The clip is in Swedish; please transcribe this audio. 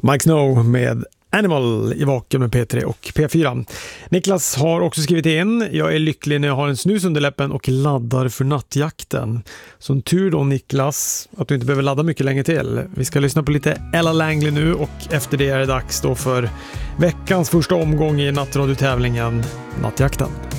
Mike Snow med Animal i Vakuum med P3 och P4. Niklas har också skrivit in: jag är lycklig när jag har en snus under läppen och laddar för nattjakten. Som tur då, Niklas, att du inte behöver ladda mycket länge till. Vi ska lyssna på lite Ella Langley nu, och efter det är det dags då för veckans första omgång i nattradiotävlingen Nattjakten.